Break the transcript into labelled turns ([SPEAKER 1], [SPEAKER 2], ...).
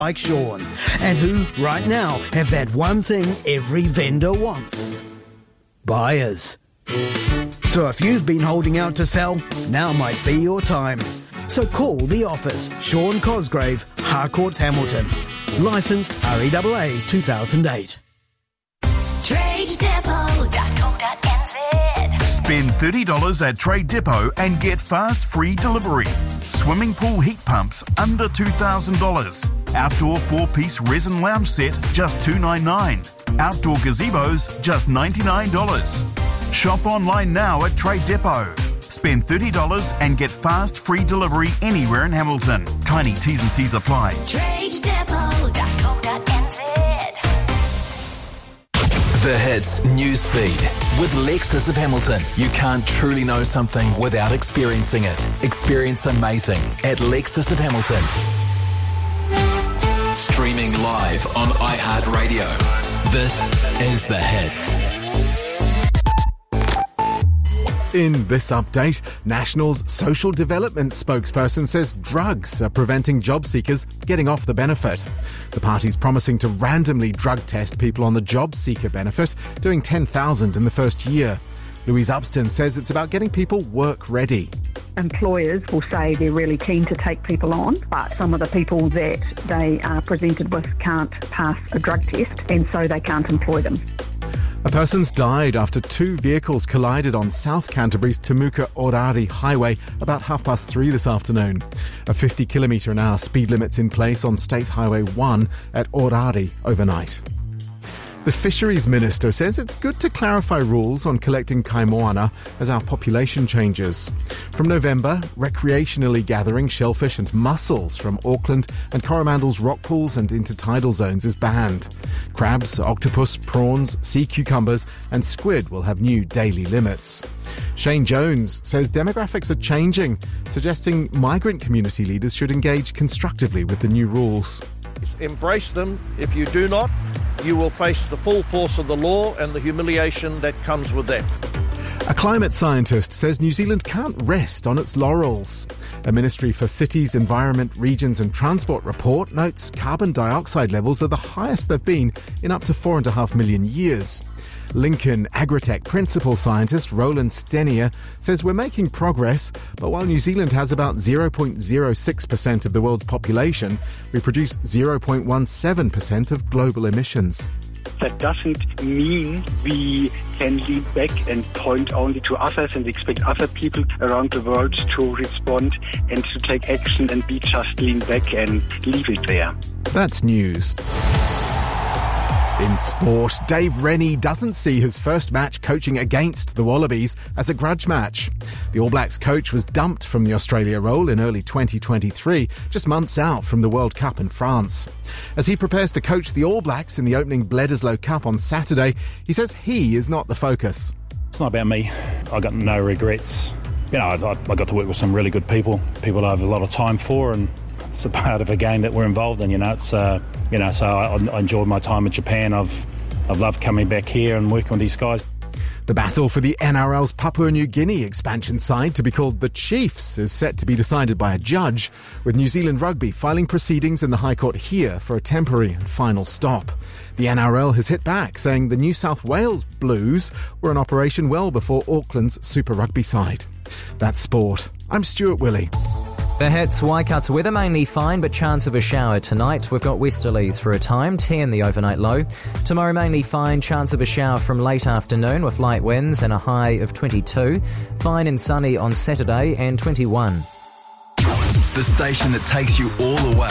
[SPEAKER 1] like Sean, and who, right now, have that one thing every vendor wants. Buyers. So if you've been holding out to sell, now might be your time. So call the office, Sean Cosgrave, Harcourts, Hamilton. Licensed REAA 2008.
[SPEAKER 2] TradeDepot.co.nz.
[SPEAKER 3] Spend $30 at Trade Depot and get fast free delivery. Swimming pool heat pumps under $2,000. Outdoor 4-piece resin lounge set just $299. Outdoor gazebos just $99. Shop online now at Trade Depot. Spend $30 and get fast free delivery anywhere in Hamilton. Tiny T's and C's apply.
[SPEAKER 2] TradeDepot.co.nz.
[SPEAKER 4] The Hits news feed with Lexus of Hamilton. You can't truly know something without experiencing it. Experience amazing at Lexus of Hamilton. Streaming live on iHeartRadio. This is The Hits.
[SPEAKER 5] In this update, National's social development spokesperson says drugs are preventing job seekers getting off the benefit. The party's promising to randomly drug test people on the job seeker benefit, doing 10,000 in the first year. Louise Upston says it's about getting people work ready.
[SPEAKER 6] Employers will say they're really keen to take people on, but some of the people that they are presented with can't pass a drug test, and so they can't employ them.
[SPEAKER 5] A person's died after two vehicles collided on South Canterbury's Temuka-Orari Highway about 3:30 this afternoon. A 50km/h speed limit's in place on State Highway 1 at Orari overnight. The Fisheries Minister says it's good to clarify rules on collecting kaimoana as our population changes. From November, recreationally gathering shellfish and mussels from Auckland and Coromandel's rock pools and intertidal zones is banned. Crabs, octopus, prawns, sea cucumbers and squid will have new daily limits. Shane Jones says demographics are changing, suggesting migrant community leaders should engage constructively with the new rules.
[SPEAKER 7] Embrace them. If you do not, you will face the full force of the law and the humiliation that comes with that.
[SPEAKER 5] A climate scientist says New Zealand can't rest on its laurels. A Ministry for Cities, Environment, Regions and Transport report notes carbon dioxide levels are the highest they've been in up to 4.5 million years. Lincoln Agritech principal scientist Roland Stenier says we're making progress, but while New Zealand has about 0.06% of the world's population, we produce 0.17% of global emissions.
[SPEAKER 8] That doesn't mean we can lean back and point only to others and expect other people around the world to respond and to take action and we just lean back and leave it there.
[SPEAKER 5] That's news. In sport, Dave Rennie doesn't see his first match coaching against the Wallabies as a grudge match. The All Blacks coach was dumped from the Australia role in early 2023, just months out from the World Cup in France. As he prepares to coach the All Blacks in the opening Bledisloe Cup on Saturday, he says he is not the focus.
[SPEAKER 9] It's not about me. I got no regrets. You know, I got to work with some really good people I have a lot of time for, and it's a part of a game that we're involved in. You know, it's so I enjoyed my time in Japan. I've loved coming back here and working with these guys.
[SPEAKER 5] The battle for the NRL's Papua New Guinea expansion side, to be called the Chiefs, is set to be decided by a judge, with New Zealand Rugby filing proceedings in the High Court here for a temporary and final stop. The NRL has hit back, saying the New South Wales Blues were in operation well before Auckland's Super Rugby side. That's sport. I'm Stuart Willey.
[SPEAKER 10] The Hits, Waikato weather mainly fine, but chance of a shower tonight. We've got westerlies for a time, 10 the overnight low. Tomorrow mainly fine, chance of a shower from late afternoon with light winds and a high of 22. Fine and sunny on Saturday and 21.
[SPEAKER 4] The station that takes you all the way